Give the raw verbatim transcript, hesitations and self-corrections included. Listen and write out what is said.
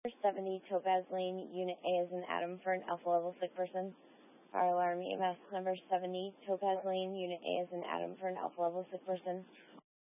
seventy, Topaz Lane, Unit A as in Adam for an alpha level sick person. Fire alarm E M S number seventy, Topaz Lane, Unit A as in Adam for an alpha level sick person.